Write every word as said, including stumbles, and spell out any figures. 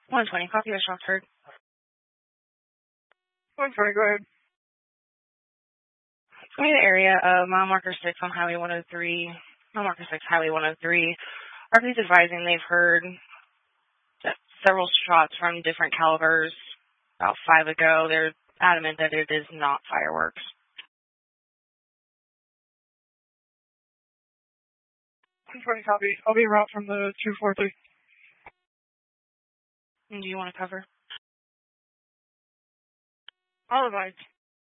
one twenty, copy the shots heard. one twenty, go ahead. It's going to be the area of mile marker six on Highway one oh three, mile marker six, Highway one oh three. R P's advising they've heard several shots from different calibers about five ago. They're adamant that it is not fireworks. one twenty, copy. I'll be en route from the two four three. And do you want to cover? All advised.